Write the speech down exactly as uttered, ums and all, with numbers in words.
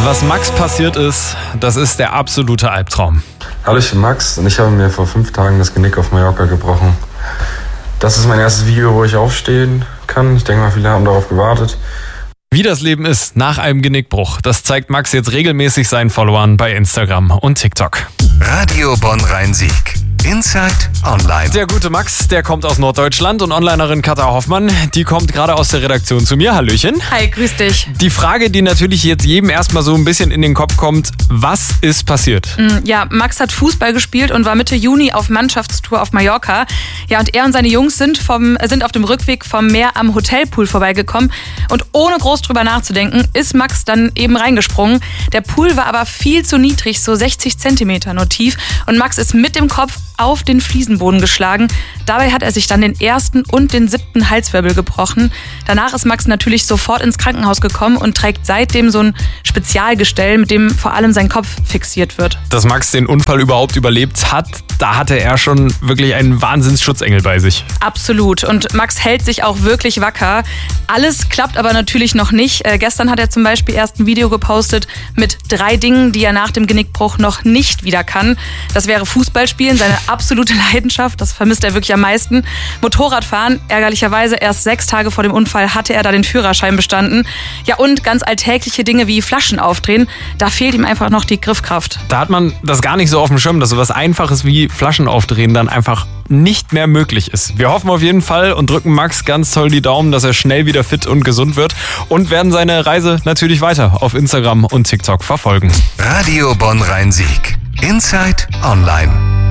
Was Max passiert ist, das ist der absolute Albtraum. Hallo, ich bin Max und ich habe mir vor fünf Tagen das Genick auf Mallorca gebrochen. Das ist mein erstes Video, wo ich aufstehen kann. Ich denke mal, viele haben darauf gewartet. Wie das Leben ist nach einem Genickbruch, das zeigt Max jetzt regelmäßig seinen Followern bei Instagram und TikTok. Radio Bonn-Rhein-Sieg. Inside Online. Der gute Max, der kommt aus Norddeutschland und Onlinerin Katha Hoffmann, die kommt gerade aus der Redaktion zu mir. Hallöchen. Hi, grüß dich. Die Frage, die natürlich jetzt jedem erstmal so ein bisschen in den Kopf kommt, was ist passiert? Ja, Max hat Fußball gespielt und war Mitte Juni auf Mannschaftstour auf Mallorca. Ja, und er und seine Jungs sind, vom, sind auf dem Rückweg vom Meer am Hotelpool vorbeigekommen und ohne groß drüber nachzudenken, ist Max dann eben reingesprungen. Der Pool war aber viel zu niedrig, so sechzig Zentimeter nur tief, und Max ist mit dem Kopf auf den Fliesenboden geschlagen. Dabei hat er sich dann den ersten und den siebten Halswirbel gebrochen. Danach ist Max natürlich sofort ins Krankenhaus gekommen und trägt seitdem so ein Spezialgestell, mit dem vor allem sein Kopf fixiert wird. Dass Max den Unfall überhaupt überlebt hat, da hatte er schon wirklich einen Wahnsinnsschutzengel bei sich. Absolut. Und Max hält sich auch wirklich wacker. Alles klappt aber natürlich noch nicht. Äh, gestern hat er zum Beispiel erst ein Video gepostet mit drei Dingen, die er nach dem Genickbruch noch nicht wieder kann. Das wäre Fußball spielen, seine absolute Leidenschaft, das vermisst er wirklich am meisten. Motorradfahren, ärgerlicherweise erst sechs Tage vor dem Unfall hatte er da den Führerschein bestanden. Ja, und ganz alltägliche Dinge wie Flaschen aufdrehen, da fehlt ihm einfach noch die Griffkraft. Da hat man das gar nicht so auf dem Schirm, dass so was Einfaches wie Flaschen aufdrehen dann einfach nicht mehr möglich ist. Wir hoffen auf jeden Fall und drücken Max ganz toll die Daumen, dass er schnell wieder fit und gesund wird, und werden seine Reise natürlich weiter auf Instagram und TikTok verfolgen. Radio Bonn-Rhein-Sieg. Inside Online.